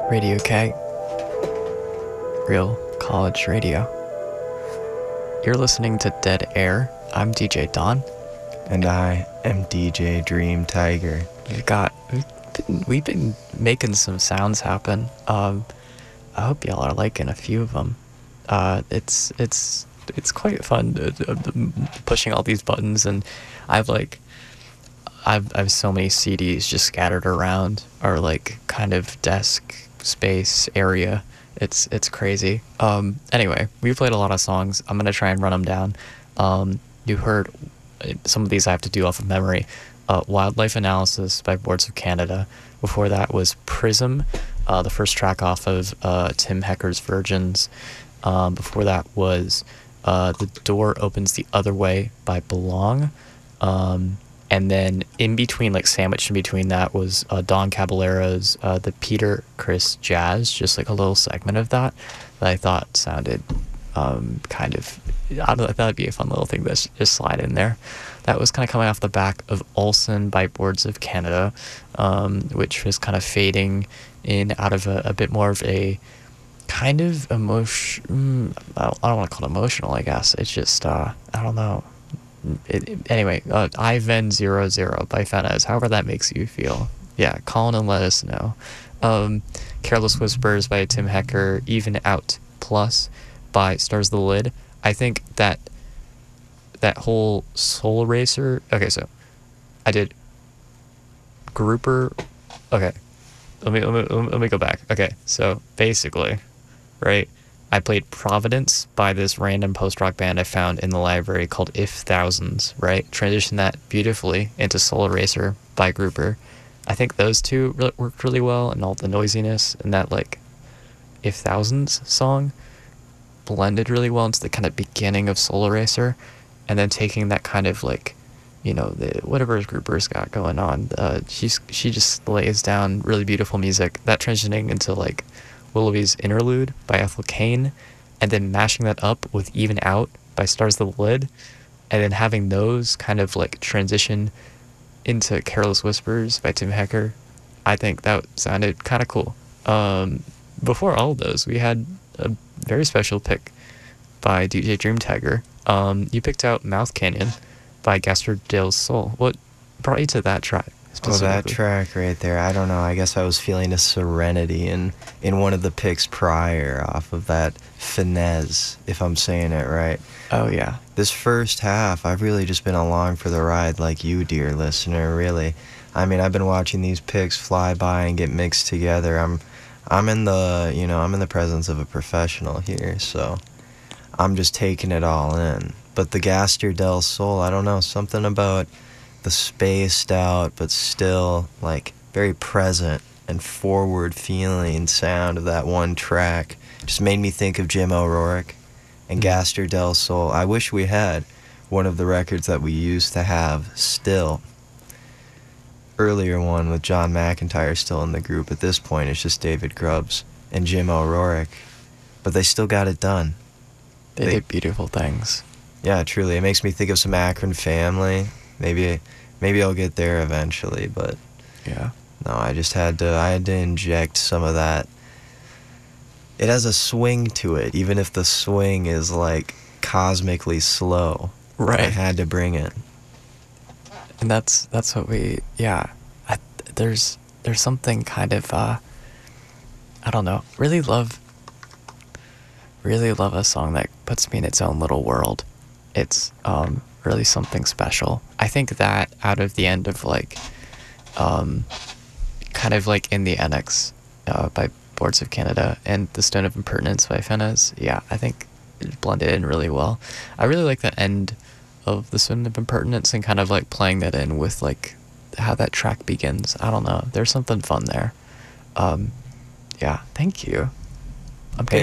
Radio K, real college radio. You're listening to Dead Air. I'm DJ Don. And I am DJ Dream Tiger. We've been making some sounds happen. I hope y'all are liking a few of them. It's quite fun pushing all these buttons, and I've so many CDs just scattered around our like kind of desk space area. It's crazy. Anyway, we played a lot of songs. I'm gonna try and run them down. You heard some of these I have to do off of memory. Wildlife Analysis by Boards of Canada. Before that was Prism, the first track off of Tim Hecker's Virgins. Before that was The Door Opens the Other Way by Belong. And then in between, like sandwiched in between that, was Don Caballero's The Peter Criss Jazz, just like a little segment of that I thought sounded kind of, I thought it'd be a fun little thing to just slide in there. That was kind of coming off the back of Olsen by Boards of Canada, which was kind of fading in out of a bit more of a kind of emotion. I don't want to call it emotional, I guess. It's just, I don't know. Anyway, Ivan 00 by Fenez, however that makes you feel. Yeah, call in and let us know. Careless Whispers by Tim Hecker, Even Out Plus by Stars the Lid. I think that whole Soul Racer. Okay, so I did Grouper. Okay, let me go back. Okay, so basically, right, I played Providence by this random post-rock band I found in the library called If Thousands, right? Transitioned that beautifully into Soul Racer by Grouper. I think those two worked really well, and all the noisiness and that like If Thousands song blended really well into the kind of beginning of Soul Racer, and then taking that kind of like, you know, whatever Grouper's got going on. She just lays down really beautiful music. That transitioning into like Willowby's Interlude by Ethel Cain, and then mashing that up with Even Out by Stars the Lid, and then having those kind of like transition into Careless Whispers by Tim Hecker. I think that sounded kind of cool. Before all of those, we had a very special pick by DJ Dream Tiger. You picked out Mouth Canyon by Gaster del Sol. What brought you to that track? Oh, that track right there. I don't know. I guess I was feeling a serenity in one of the picks prior off of that Finesse, if I'm saying it right. Oh, yeah. This first half, I've really just been along for the ride like you, dear listener, really. I mean, I've been watching these picks fly by and get mixed together. I'm in the presence of a professional here, so I'm just taking it all in. But the Gaster del Sol, I don't know, something about the spaced out but still like very present and forward feeling sound of that one track just made me think of Jim O'Rourke and Gaster del Sol. I wish we had one of the records that we used to have still. Earlier one with John McIntyre still in the group. At this point it's just David Grubbs and Jim O'Rourke, but they still got it done. They did beautiful things. Yeah, truly. It makes me think of some Akron Family. Maybe I'll get there eventually, but yeah. No, I had to inject some of that. It has a swing to it, even if the swing is like cosmically slow. Right. I had to bring it. And that's what there's something kind of I don't know, really love a song that puts me in its own little world. It's really something special. I think that out of the end of like kind of like In the Annex by Boards of Canada and The Stone of Impertinence by Fenez, yeah, I think it blended in really well. I really like the end of The Stone of Impertinence and kind of like playing that in with like how that track begins. I don't know, there's something fun there. Yeah, thank you. I'm